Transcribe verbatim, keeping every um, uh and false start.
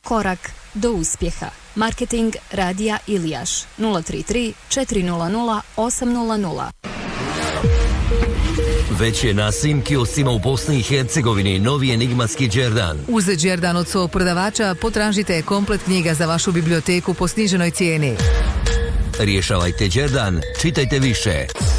Korak do uspjeha. Marketing Radija Ilijaš nula tri tri četiri nula nula osam nula nula. Već je na svim kioscima u Bosni i Hercegovini novi enigmatski Đerdan. Uz Đerdan od svog prodavača potražite komplet knjiga za vašu biblioteku po sniženoj cijeni. Rješavajte Đerdan, čitajte više.